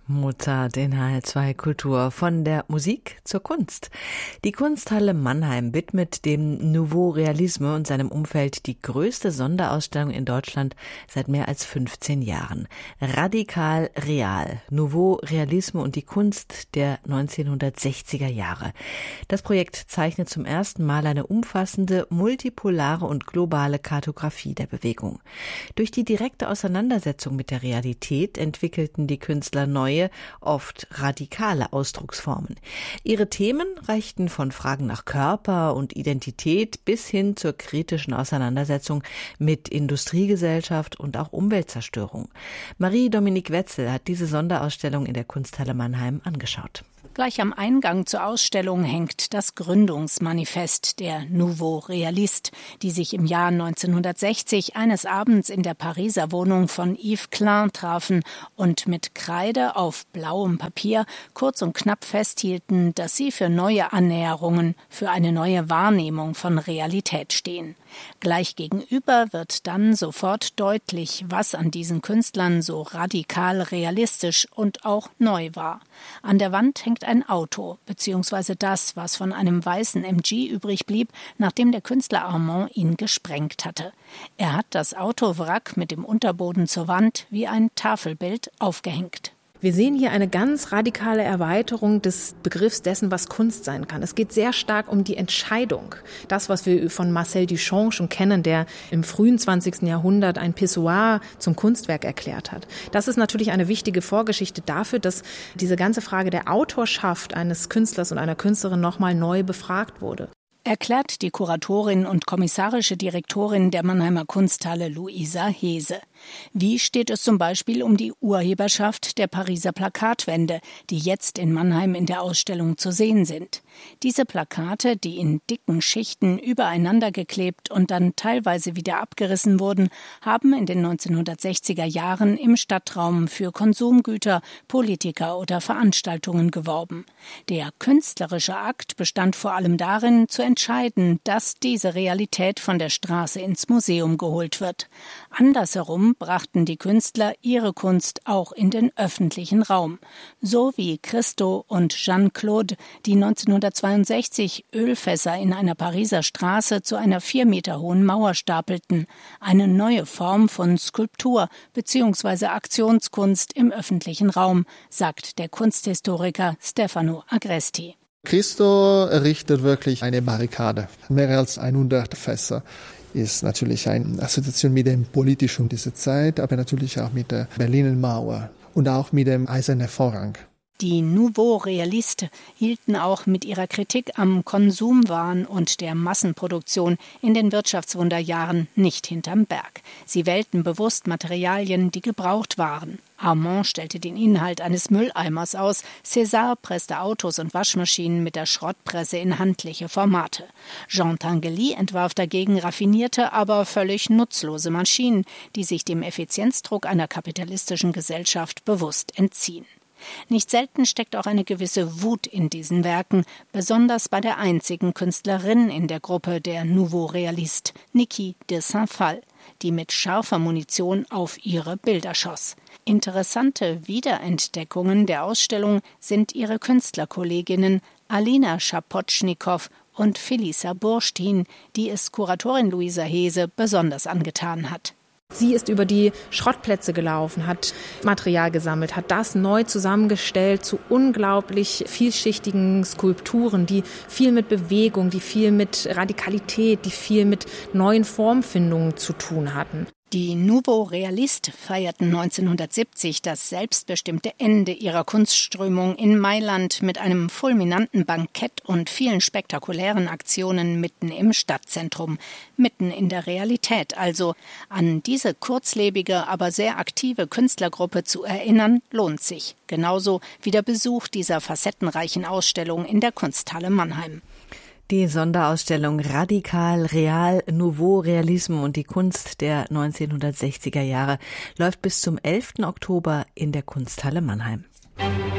Mozart in HR2 Kultur, von der Musik zur Kunst. Die Kunsthalle Mannheim widmet dem Nouveau Realisme und seinem Umfeld die größte Sonderausstellung in Deutschland seit mehr als 15 Jahren. Radikal Real, Nouveau Realisme und die Kunst der 1960er Jahre. Das Projekt zeichnet zum ersten Mal eine umfassende, multipolare und globale Kartografie der Bewegung. Durch die direkte Auseinandersetzung mit der Realität entwickelten die Künstler neue, oft radikale Ausdrucksformen. Ihre Themen reichten von Fragen nach Körper und Identität bis hin zur kritischen Auseinandersetzung mit Industriegesellschaft und auch Umweltzerstörung. Marie-Dominique Wetzel hat diese Sonderausstellung in der Kunsthalle Mannheim angeschaut. Gleich am Eingang zur Ausstellung hängt das Gründungsmanifest der Nouveau Realiste, die sich im Jahr 1960 eines Abends in der Pariser Wohnung von Yves Klein trafen und mit Kreide auf blauem Papier kurz und knapp festhielten, dass sie für neue Annäherungen, für eine neue Wahrnehmung von Realität stehen. Gleich gegenüber wird dann sofort deutlich, was an diesen Künstlern so radikal realistisch und auch neu war. An der Wand hängt ein Auto, beziehungsweise das, was von einem weißen MG übrig blieb, nachdem der Künstler Armand ihn gesprengt hatte. Er hat das Autowrack mit dem Unterboden zur Wand wie ein Tafelbild aufgehängt. Wir sehen hier eine ganz radikale Erweiterung des Begriffs dessen, was Kunst sein kann. Es geht sehr stark um die Entscheidung. Das, was wir von Marcel Duchamp schon kennen, der im frühen 20. Jahrhundert ein Pissoir zum Kunstwerk erklärt hat. Das ist natürlich eine wichtige Vorgeschichte dafür, dass diese ganze Frage der Autorschaft eines Künstlers und einer Künstlerin nochmal neu befragt wurde. Erklärt die Kuratorin und kommissarische Direktorin der Mannheimer Kunsthalle Luisa Hese. Wie steht es zum Beispiel um die Urheberschaft der Pariser Plakatwände, die jetzt in Mannheim in der Ausstellung zu sehen sind? Diese Plakate, die in dicken Schichten übereinander geklebt und dann teilweise wieder abgerissen wurden, haben in den 1960er Jahren im Stadtraum für Konsumgüter, Politiker oder Veranstaltungen geworben. Der künstlerische Akt bestand vor allem darin, zu entscheiden, dass diese Realität von der Straße ins Museum geholt wird. Andersherum brachten die Künstler ihre Kunst auch in den öffentlichen Raum. So wie Christo und Jeanne-Claude, die 1962 Ölfässer in einer Pariser Straße zu einer 4 Meter hohen Mauer stapelten. Eine neue Form von Skulptur bzw. Aktionskunst im öffentlichen Raum, sagt der Kunsthistoriker Stefano Agresti. Christo errichtet wirklich eine Barrikade. Mehr als 100 Fässer. Ist natürlich eine Assoziation mit dem Politischen dieser Zeit, aber natürlich auch mit der Berliner Mauer und auch mit dem Eisernen Vorhang. Die Nouveau Realiste hielten auch mit ihrer Kritik am Konsumwahn und der Massenproduktion in den Wirtschaftswunderjahren nicht hinterm Berg. Sie wählten bewusst Materialien, die gebraucht waren. Armand stellte den Inhalt eines Mülleimers aus, César presste Autos und Waschmaschinen mit der Schrottpresse in handliche Formate. Jean Tinguely entwarf dagegen raffinierte, aber völlig nutzlose Maschinen, die sich dem Effizienzdruck einer kapitalistischen Gesellschaft bewusst entziehen. Nicht selten steckt auch eine gewisse Wut in diesen Werken, besonders bei der einzigen Künstlerin in der Gruppe der Nouveau Realiste, Niki de Saint-Phal, die mit scharfer Munition auf ihre Bilder schoss. Interessante Wiederentdeckungen der Ausstellung sind ihre Künstlerkolleginnen Alina Schapotschnikow und Felisa Bursztyn, die es Kuratorin Luisa Hese besonders angetan hat. Sie ist über die Schrottplätze gelaufen, hat Material gesammelt, hat das neu zusammengestellt zu unglaublich vielschichtigen Skulpturen, die viel mit Bewegung, die viel mit Radikalität, die viel mit neuen Formfindungen zu tun hatten. Die Nouveau Realiste feierten 1970 das selbstbestimmte Ende ihrer Kunstströmung in Mailand mit einem fulminanten Bankett und vielen spektakulären Aktionen mitten im Stadtzentrum, mitten in der Realität also. An diese kurzlebige, aber sehr aktive Künstlergruppe zu erinnern, lohnt sich. Genauso wie der Besuch dieser facettenreichen Ausstellung in der Kunsthalle Mannheim. Die Sonderausstellung Radikal Real, Nouveau Realisme und die Kunst der 1960er Jahre läuft bis zum 11. Oktober in der Kunsthalle Mannheim.